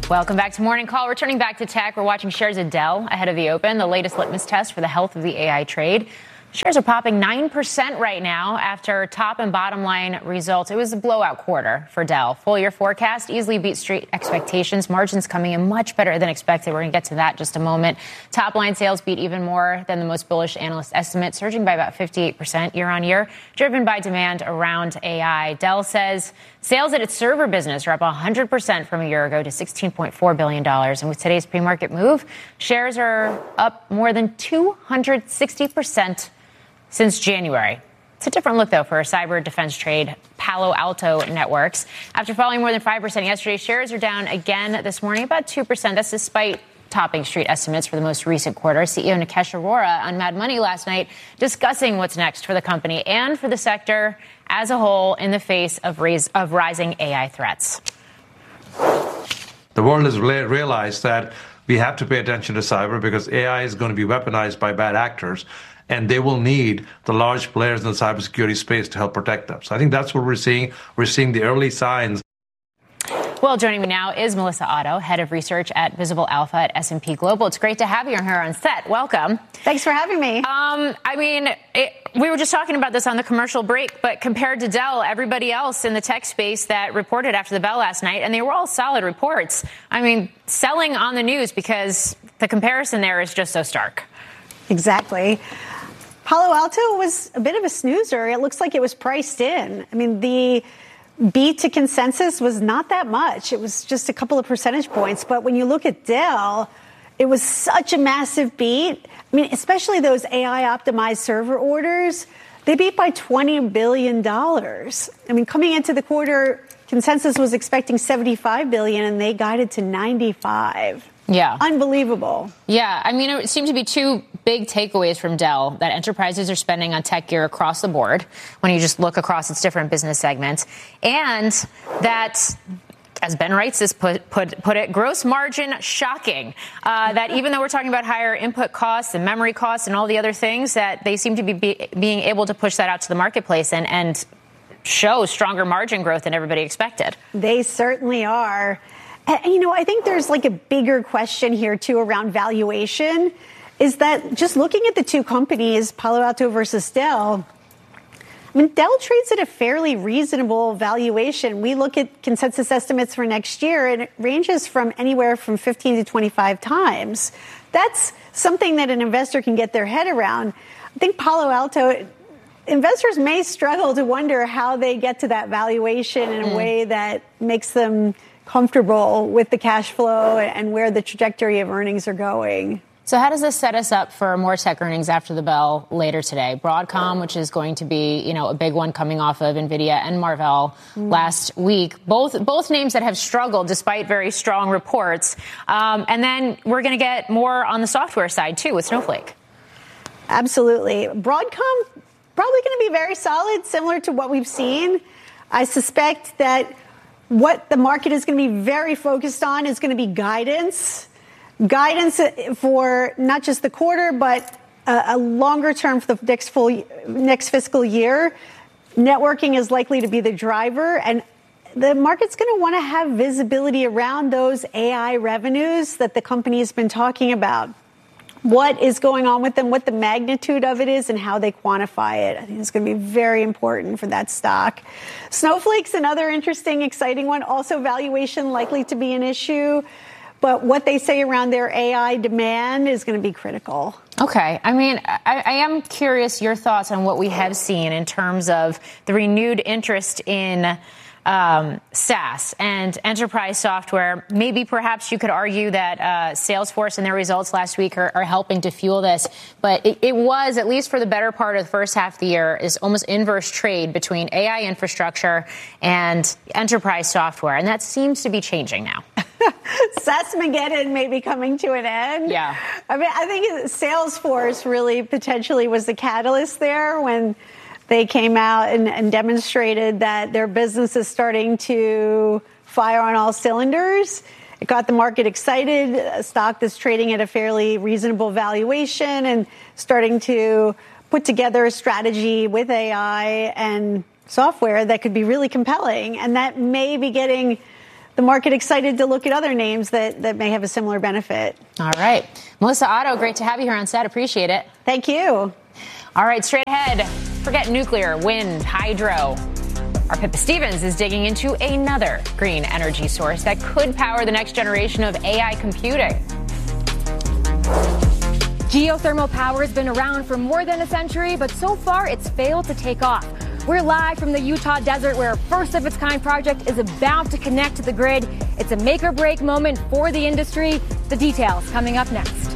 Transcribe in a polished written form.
Welcome back to Morning Call. Returning back to tech, we're watching shares of Dell ahead of the open, the latest litmus test for the health of the AI trade. Shares are popping 9% right now after top and bottom line results. It was a blowout quarter for Dell. Full year forecast easily beat street expectations. Margins coming in much better than expected. We're going to get to that in just a moment. Top line sales beat even more than the most bullish analyst estimate, surging by about 58% year on year, driven by demand around AI. Dell says sales at its server business are up 100% from a year ago to $16.4 billion. And with today's pre-market move, shares are up more than 260% since January. It's a different look, though, for a cyber defense trade, Palo Alto Networks. After falling more than 5% yesterday, shares are down again this morning, about 2%. That's despite topping street estimates for the most recent quarter. CEO Nikesh Arora on Mad Money last night discussing what's next for the company and for the sector as a whole in the face of rising AI threats. The world has realized that we have to pay attention to cyber because AI is going to be weaponized by bad actors, and they will need the large players in the cybersecurity space to help protect them. So I think that's what we're seeing. We're seeing the early signs. Well, joining me now is Melissa Otto, head of research at Visible Alpha at S&P Global. It's great to have you here on set. Welcome. Thanks for having me. We were just talking about this on the commercial break, but compared to Dell, everybody else in the tech space that reported after the bell last night, and they were all solid reports. I mean, selling on the news because the comparison there is just so stark. Exactly. Palo Alto was a bit of a snoozer. It looks like it was priced in. I mean, the beat to consensus was not that much. It was just a couple of percentage points. But when you look at Dell, it was such a massive beat. I mean, especially those AI-optimized server orders, they beat by $20 billion. I mean, coming into the quarter, consensus was expecting $75 billion, and they guided to $95. Yeah. Unbelievable. Yeah. I mean, it seemed to be two big takeaways from Dell that enterprises are spending on tech gear across the board when you just look across its different business segments. And that, as Ben Reitz has put it, gross margin shocking. That even though we're talking about higher input costs and memory costs and all the other things, that they seem to be being able to push that out to the marketplace and show stronger margin growth than everybody expected. They certainly are. And, you know, I think there's like a bigger question here, too, around valuation, is that just looking at the two companies, Palo Alto versus Dell, I mean, Dell trades at a fairly reasonable valuation. We look at consensus estimates for next year, and it ranges from anywhere from 15 to 25 times. That's something that an investor can get their head around. I think Palo Alto, investors may struggle to wonder how they get to that valuation in a way that makes them comfortable with the cash flow and where the trajectory of earnings are going. So how does this set us up for more tech earnings after the bell later today? Broadcom, which is going to be, you know, a big one coming off of NVIDIA and Marvell last week. Both names that have struggled despite very strong reports. And then we're going to get more on the software side, too, with Snowflake. Absolutely. Broadcom probably going to be very solid, similar to what we've seen. I suspect that what the market is going to be very focused on is going to be guidance for not just the quarter, but a longer term for the next fiscal year. Networking is likely to be the driver, and the market's going to want to have visibility around those AI revenues that the company has been talking about. What is going on with them, what the magnitude of it is, and how they quantify it. I think it's going to be very important for that stock. Snowflake's another interesting, exciting one. Also, valuation likely to be an issue. But what they say around their AI demand is going to be critical. Okay. I mean, I am curious your thoughts on what we have seen in terms of the renewed interest in SaaS and enterprise software. Maybe perhaps you could argue that Salesforce and their results last week are helping to fuel this. But it was, at least for the better part of the first half of the year, is almost inverse trade between AI infrastructure and enterprise software. And that seems to be changing now. SaaSmageddon may be coming to an end. Yeah. I mean, I think Salesforce really potentially was the catalyst there when they came out and demonstrated that their business is starting to fire on all cylinders. It got the market excited, a stock that's trading at a fairly reasonable valuation and starting to put together a strategy with AI and software that could be really compelling. And that may be getting the market excited to look at other names that may have a similar benefit. All right. Melissa Otto, great to have you here on set. Appreciate it. Thank you. All right, straight ahead, forget nuclear, wind, hydro. Our Pippa Stevens is digging into another green energy source that could power the next generation of AI computing. Geothermal power has been around for more than a century, but so far it's failed to take off. We're live from the Utah desert where a first-of-its-kind project is about to connect to the grid. It's a make-or-break moment for the industry. The details coming up next.